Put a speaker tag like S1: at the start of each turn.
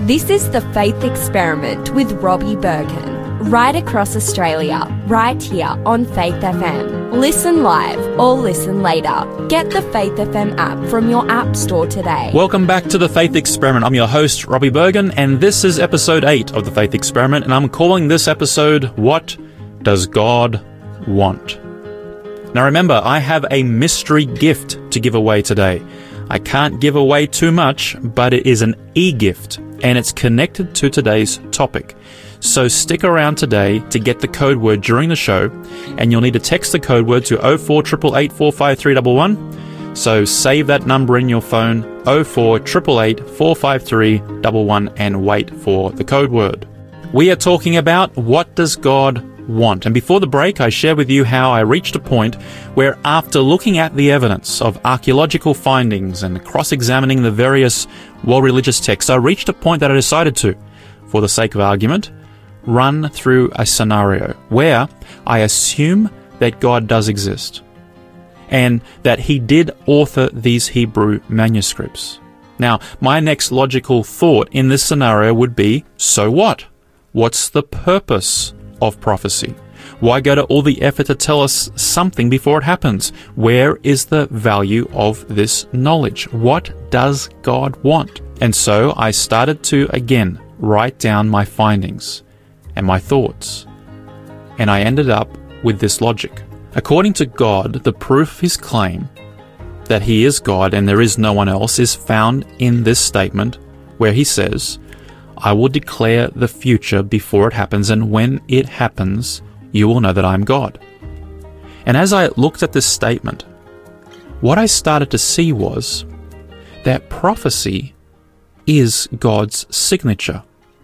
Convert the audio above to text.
S1: This is The Faith Experiment with Robbie Bergen, right across Australia, right here on Faith FM. Listen live or listen later. Get the Faith FM app from your app store today.
S2: Welcome back to The Faith Experiment. I'm your host, Robbie Bergen, and this is episode 8 of The Faith Experiment, and I'm calling this episode, What Does God Want? Now remember, I have a mystery gift to give away today. I can't give away too much, but it is an e-gift, and it's connected to today's topic. So stick around today to get the code word during the show, and you'll need to text the code word to 0488 453 111. So save that number in your phone, 0488 453 111, and wait for the code word. We are talking about what does God want? And before the break, I shared with you how I reached a point where, after looking at the evidence of archaeological findings and cross-examining the various world religious texts, I reached a point that I decided to, for the sake of argument, run through a scenario where I assume that God does exist and that He did author these Hebrew manuscripts. Now, my next logical thought in this scenario would be, so what? What's the purpose of prophecy? Why go to all the effort to tell us something before it happens? Where is the value of this knowledge? What does God want? And so I started to, again, write down my findings and my thoughts. And I ended up with this logic. According to God, the proof of His claim that He is God and there is no one else is found in this statement where He says, I will declare the future before it happens, and when it happens, you will know that I am God. And as I looked at this statement, what I started to see was that prophecy is God's signature.